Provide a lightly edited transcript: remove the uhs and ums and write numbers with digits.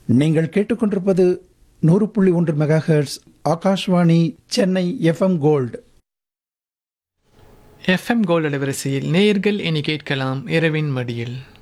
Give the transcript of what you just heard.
நீங்கள் கேட்டுக்கொண்டிருப்பது 100.1 megahertz Akashvani Chennai FM gold. FM gold அலைவரிசையில் நேயர்கள் இனி கேட்கலாம் இரவின் மடியில்.